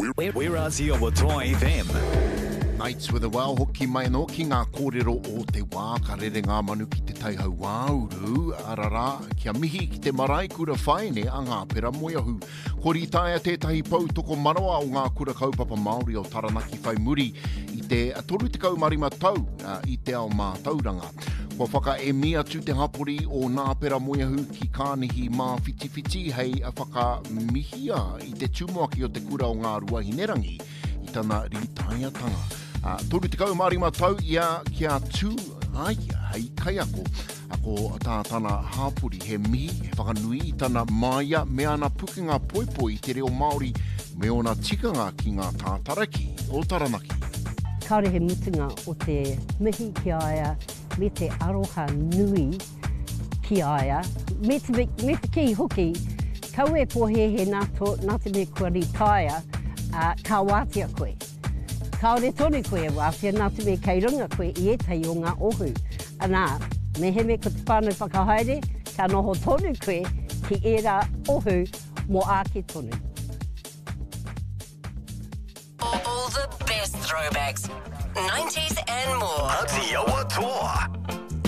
We're Azio wa Toa FM. Nights with a wow hoki mai no ki ngā kōrero o te wā ka rere ngā manu ki te taihau wāuru arara kia mihi ki te marae kura whaene a ngā pera moeahu. Kori taia tētahi pau toko marawa o ngā kura kaupapa Māori o Taranaki whai muri i te toru te kaumarima tau i te ao mā tauranga. Kua whaka e mea tu te hapori o ngā pera moeahu ki kānihi mā whiti hei a whaka mihia i te tumuaki o te kura o ngā ruahinerangi i tana ritaiatanga. Toru te kaumarima tau ia kia tū aia hei kaiako ako tātana hapori he mihi he whakanui i tana maia me ana pukinga poipoi te reo Māori me ona tikanga ki ngā tātaraki o Taranaki. Kaore he mutunga o te mihi ki aia me te aroha nui ki aia me te ki hoki kau e pohe he nā te me kua ritaya ka wātia koe. Kaore tonu koe e wāwhia nā te me kei runga koe i etai o ngā ohu. Anā, me he me ko te whānau whakahaere, ka noho tonu koe ki ērā ohu mō āke tonu. All the best throwbacks, 90s and more. Azio wa Toa.